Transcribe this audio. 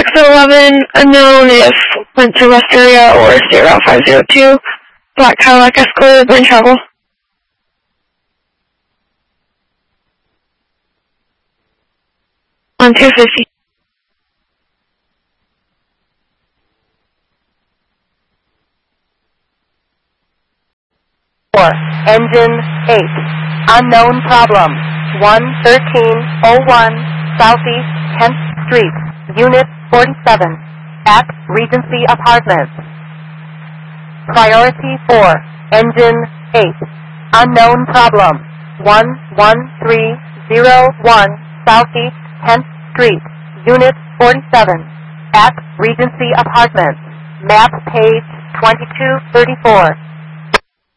exit 11, unknown if went to rest area or State Route 502. Black Cadillac Escalade, lane travel. On 250. Engine 8. Unknown problem. 11301 Southeast 10th Street, Unit 47, at Regency Apartments. Priority 4. Engine 8. Unknown problem. 11301 Southeast 10th Street, Unit 47, at Regency Apartments. Map page 2234.